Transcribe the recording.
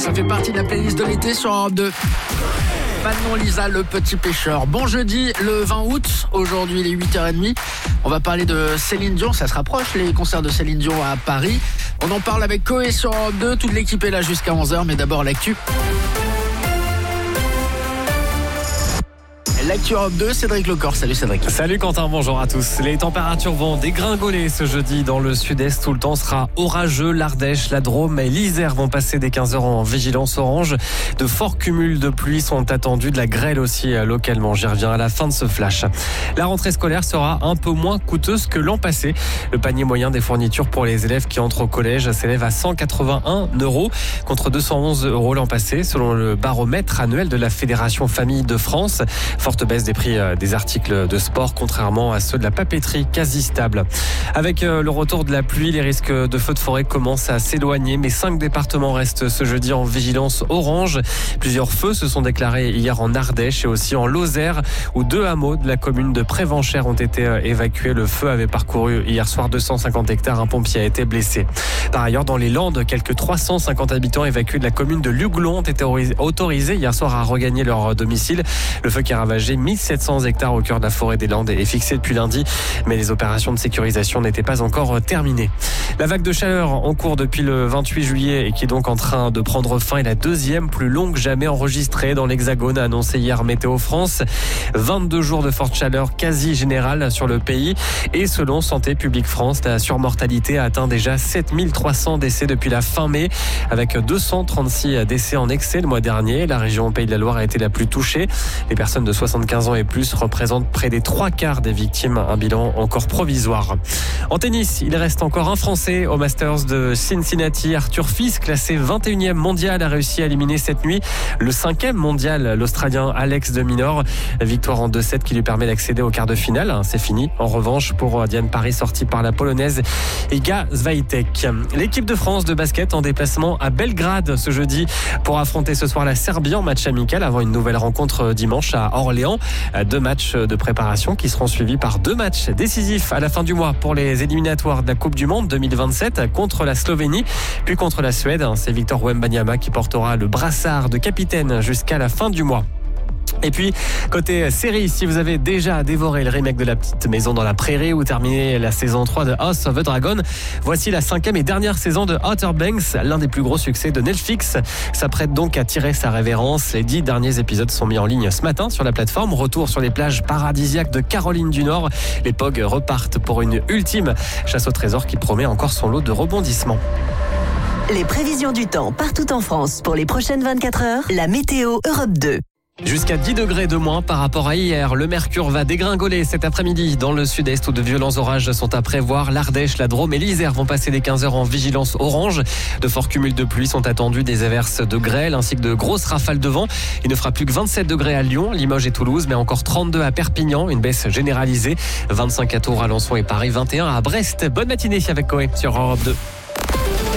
Ça fait partie de la playlist de l'été sur Europe 2. Manon Lisa, le petit pêcheur. Bon jeudi, le 20 août. Aujourd'hui, il est 8h30. On va parler de Céline Dion. Ça se rapproche, les concerts de Céline Dion à Paris. On en parle avec Koé sur Europe 2. Toute l'équipe est là jusqu'à 11h. Mais d'abord, l'actu. L'actu Europe 2, Cédric Lecor. Salut Cédric. Salut Quentin, bonjour à tous. Les températures vont dégringoler ce jeudi dans le sud-est où le temps sera orageux. L'Ardèche, la Drôme et l'Isère vont passer dès 15h en vigilance orange. De forts cumuls de pluie sont attendus, de la grêle aussi localement. J'y reviens à la fin de ce flash. La rentrée scolaire sera un peu moins coûteuse que l'an passé. Le panier moyen des fournitures pour les élèves qui entrent au collège s'élève à 181 € contre 211 € l'an passé, selon le baromètre annuel de la Fédération Famille de France. Forte baisse des prix des articles de sport, contrairement à ceux de la papeterie, quasi stable. Avec le retour de la pluie, les risques de feux de forêt commencent à s'éloigner, mais 5 départements restent ce jeudi en vigilance orange. Plusieurs feux se sont déclarés hier en Ardèche et aussi en Lozère, où 2 hameaux de la commune de Prévenchères ont été évacués. Le feu avait parcouru hier soir 250 hectares. Un pompier a été blessé. Par ailleurs, dans les Landes, quelques 350 habitants évacués de la commune de Luglon ont été autorisés hier soir à regagner leur domicile. Le feu qui a ravagé 1700 hectares au cœur de la forêt des Landes est fixé depuis lundi, mais les opérations de sécurisation n'étaient pas encore terminées. La vague de chaleur en cours depuis le 28 juillet et qui est donc en train de prendre fin est la deuxième plus longue jamais enregistrée dans l'Hexagone, a annoncé hier Météo France. 22 jours de forte chaleur quasi générale sur le pays et selon Santé publique France, la surmortalité a atteint déjà 7300 décès depuis la fin mai, avec 236 décès en excès le mois dernier. La région Pays de la Loire a été la plus touchée. Les personnes de 75 ans et plus représentent près des 3/4 des victimes, un bilan encore provisoire. En tennis, il reste encore un Français au Masters de Cincinnati. Arthur Fils, classé 21e mondial, a réussi à éliminer cette nuit le 5e mondial, l'Australien Alex de Minaur. Victoire en 2-7 qui lui permet d'accéder au quart de finale. C'est fini. En revanche, pour Diane Paris, sortie par la Polonaise Iga Swiatek. L'équipe de France de basket en déplacement à Belgrade ce jeudi pour affronter ce soir la Serbie en match amical avant une nouvelle rencontre dimanche à Orléans. 2 matchs de préparation qui seront suivis par 2 matchs décisifs à la fin du mois pour les éliminatoires de la Coupe du Monde 2027 contre la Slovénie puis contre la Suède. C'est Victor Wembanyama qui portera le brassard de capitaine jusqu'à la fin du mois. Et puis, côté série, si vous avez déjà dévoré le remake de La Petite Maison dans la Prairie ou terminé la saison 3 de House of the Dragon, voici la 5e et dernière saison de Outer Banks, l'un des plus gros succès de Netflix. S'apprête donc à tirer sa révérence. Les 10 derniers épisodes sont mis en ligne ce matin sur la plateforme. Retour sur les plages paradisiaques de Caroline du Nord. Les POG repartent pour une ultime chasse au trésor qui promet encore son lot de rebondissements. Les prévisions du temps partout en France pour les prochaines 24 heures. La météo Europe 2. Jusqu'à 10 degrés de moins par rapport à hier. Le mercure va dégringoler cet après-midi dans le sud-est où de violents orages sont à prévoir. L'Ardèche, la Drôme et l'Isère vont passer dès 15h en vigilance orange. De forts cumuls de pluie sont attendus, des averses de grêle ainsi que de grosses rafales de vent. Il ne fera plus que 27 degrés à Lyon, Limoges et Toulouse, mais encore 32 à Perpignan, une baisse généralisée. 25 à Tours, Alençon et Paris, 21 à Brest. Bonne matinée avec Koé sur Europe 2.